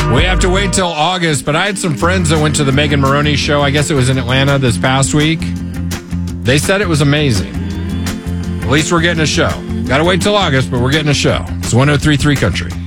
We have to wait till August, but I had some friends that went to the Megan Maroney show. I guess it was in Atlanta this past week. They said it was amazing. At least we're getting a show. Got to wait till August, but we're getting a show. It's 103.3 Country.